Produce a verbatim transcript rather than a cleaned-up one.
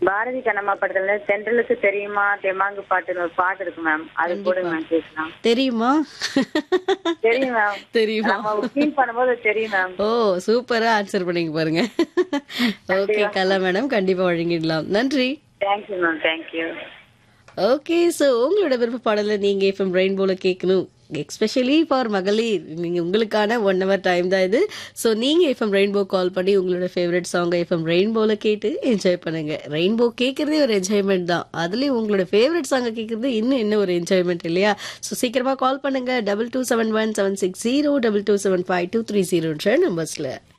பாரதி கண்ணம்மா படத்துல தென்றலுக்கு தெரியுமா தெம்மாங்கு பாட்டுன்னு ஒரு பாட்டு இருக்கு மேம். அது போடுங்க மேம் கேட்கலாம். தெரியுமா? தெரியும் மேம். தெரியுமா? நம்ம ஃபீல் பண்ணும்போது தெரியும் மேம். ஓ! சூப்பரா ஆன்சர் பண்ணீங்க பாருங்க. ஓகே கலா மேடம், கண்டிப்பா வழங்கிடலாம். நன்றி. Thank you ma'am. Thank you. Okay. So உங்களோட விருப்ப பாடலை நீங்க எஃப்எம் ரெயின்போல கேட்கணும். எஸ்பெஷலி ஃபார் மகளிர், நீங்க உங்களுக்கான ஒன் ஹவர் டைம் தான் இது. ஸோ நீங்க எஃப்எம் ரெயின்போ கால் பண்ணி உங்களோட ஃபேவரட் சாங்கை எஃப்எம் ரெயின்போல கேட்டு என்ஜாய் பண்ணுங்க. ரெயின்போ கேட்கறதே ஒரு என்ஜாய்மெண்ட் தான். அதுலயும் உங்களோட ஃபேவரட் சாங்கை கேட்கறது இன்னும் இன்னும் ஒரு என்ஜாய்மெண்ட் இல்லையா? ஸோ சீக்கிரமா கால் பண்ணுங்க. Double two seven one seven six zero double two seven five two three ஜீரோன்ற நம்பர்ஸ்ல.